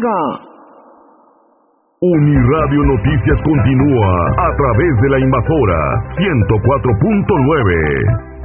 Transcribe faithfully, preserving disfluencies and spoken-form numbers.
oiga. Uniradio Noticias continúa a través de la Invasora ciento cuatro punto nueve.